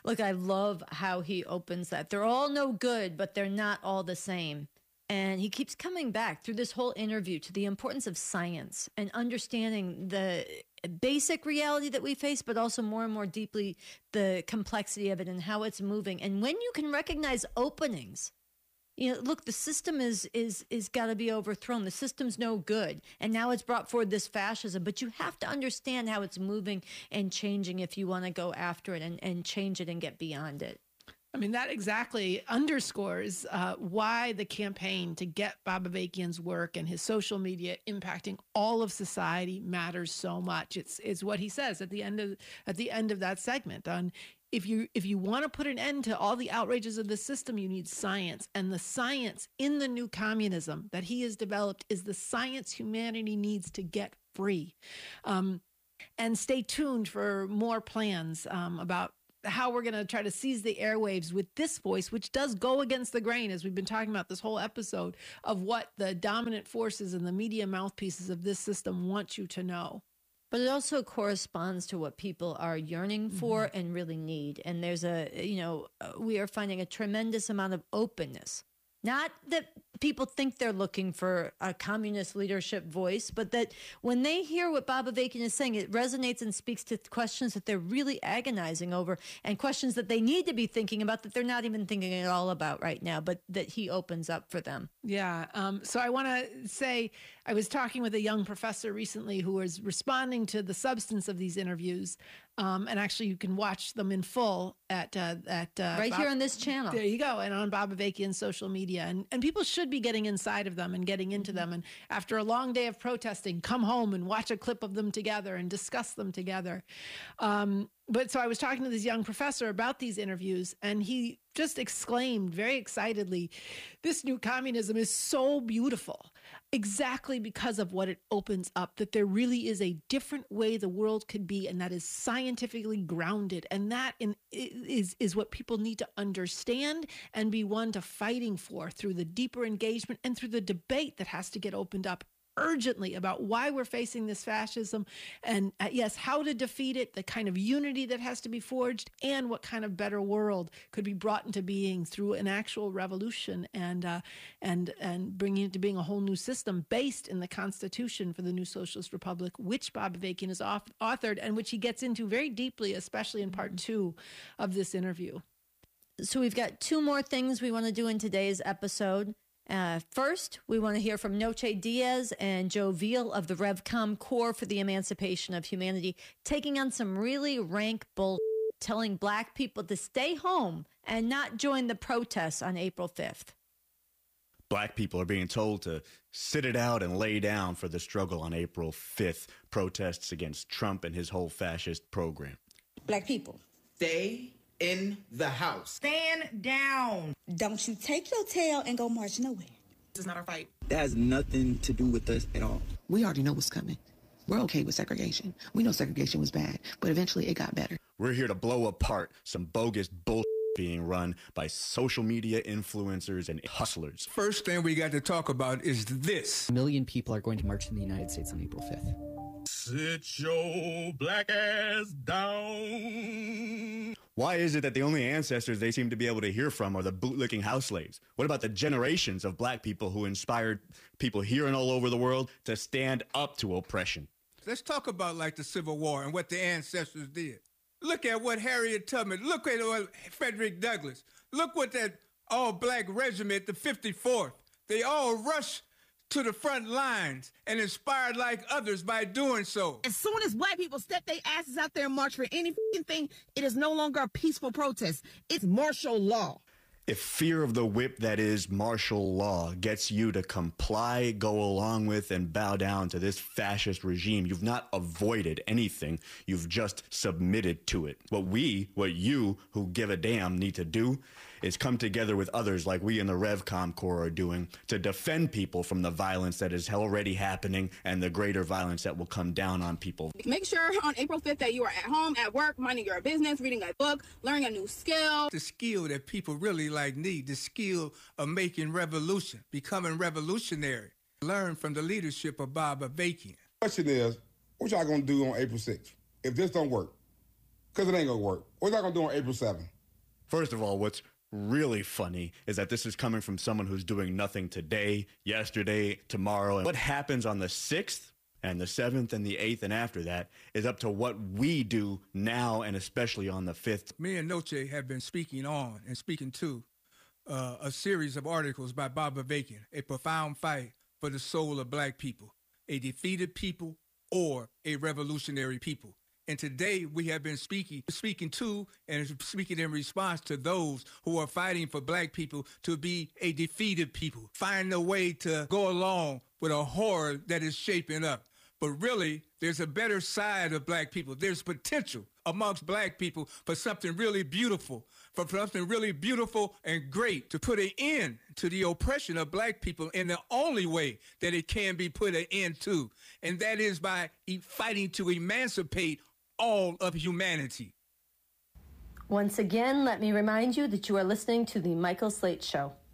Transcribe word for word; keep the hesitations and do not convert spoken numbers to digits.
Look, I love how he opens that. They're all no good, but they're not all the same. And he keeps coming back through this whole interview to the importance of science and understanding the basic reality that we face, but also more and more deeply the complexity of it and how it's moving. And when you can recognize openings, you know, look, the system is is is got to be overthrown. The system's no good. And now it's brought forward this fascism. But you have to understand how it's moving and changing if you want to go after it and, and change it and get beyond it. I mean, that exactly underscores uh, why the campaign to get Bob Avakian's work and his social media impacting all of society matters so much. It's it's what he says at the end of at the end of that segment on if you if you want to put an end to all the outrages of the system, you need science. And the science in the new communism that he has developed is the science humanity needs to get free. Um, and stay tuned for more plans um, about how we're going to try to seize the airwaves with this voice, which does go against the grain, as we've been talking about this whole episode, of what the dominant forces and the media mouthpieces of this system want you to know. But it also corresponds to what people are yearning for mm-hmm. and really need. And there's a, you know, we are finding a tremendous amount of openness. Not that people think they're looking for a communist leadership voice, but that when they hear what Bob Avakian is saying, it resonates and speaks to questions that they're really agonizing over and questions that they need to be thinking about that they're not even thinking at all about right now, but that he opens up for them. Yeah. Um, so I want to say I was talking with a young professor recently who was responding to the substance of these interviews. Um, and actually, you can watch them in full at uh, at uh, right Bob, here on this channel. There you go, and on Bob Avakian's social media, and and people should be getting inside of them and getting into them. And after a long day of protesting, come home and watch a clip of them together and discuss them together. Um, but so I was talking to this young professor about these interviews, and he just exclaimed very excitedly, "This new communism is so beautiful, exactly because of what it opens up, that there really is a different way the world could be, and that is scientifically grounded. And that in, is, is what people need to understand and be one to fighting for through the deeper engagement and through the debate that has to get opened up urgently about why we're facing this fascism and, uh, yes, how to defeat it, the kind of unity that has to be forged, and what kind of better world could be brought into being through an actual revolution and uh, and and bringing it to being a whole new system based in the Constitution for the New Socialist Republic, which Bob Avakian has authored and which he gets into very deeply, especially in part two of this interview." So we've got two more things we want to do in today's episode. Uh, first, we want to hear from Noche Diaz and Joe Veal of the RevCom Corps for the Emancipation of Humanity, taking on some really rank bull, telling black people to stay home and not join the protests on April fifth. Black people are being told to sit it out and lay down for the struggle on April fifth, protests against Trump and his whole fascist program. Black people, stay in the house. Stand down. Don't you take your tail and go march nowhere. This is not our fight. That has nothing to do with us at all. We already know what's coming. We're okay with segregation. We know segregation was bad, but eventually it got better. We're here to blow apart some bogus bullshit being run by social media influencers and hustlers. First thing we got to talk about is this. A million people are going to march in the United States on April fifth. Sit your black ass down. Why is it that the only ancestors they seem to be able to hear from are the bootlicking house slaves? What about the generations of black people who inspired people here and all over the world to stand up to oppression? Let's talk about like the Civil War and what the ancestors did. Look at what Harriet Tubman, look at what Frederick Douglass, look what that all-black regiment, the fifty-fourth, they all rushed to the front lines and inspired like others by doing so. As soon as black people step their asses out there and march for any thing, it is no longer a peaceful protest. It's martial law. If fear of the whip that is martial law gets you to comply, go along with, and bow down to this fascist regime, you've not avoided anything. You've just submitted to it. What we, what you, who give a damn, need to do is come together with others like we in the RevCom Corps are doing to defend people from the violence that is already happening and the greater violence that will come down on people. Make sure on April fifth that you are at home, at work, minding your business, reading a book, learning a new skill. The skill that people really like need, the skill of making revolution, becoming revolutionary. Learn from the leadership of Bob Avakian. The question is, what y'all gonna do on April sixth if this don't work? Because it ain't gonna work. What y'all gonna do on April seventh? First of all, what's really funny is that this is coming from someone who's doing nothing today, yesterday, tomorrow. And what happens on the sixth and the seventh and the eighth and after that is up to what we do now and especially on the fifth. Me and Noche have been speaking on and speaking to uh, a series of articles by Bob Avakian, A Profound Fight for the Soul of Black People, a Defeated People or a Revolutionary People. And today we have been speaking, speaking to and speaking in response to those who are fighting for Black people to be a defeated people, find a way to go along with a horror that is shaping up. But really, there's a better side of Black people. There's potential amongst Black people for something really beautiful, for something really beautiful and great to put an end to the oppression of Black people in the only way that it can be put an end to, and that is by fighting to emancipate all of humanity. Once again, let me remind you that you are listening to The Michael Slate Show.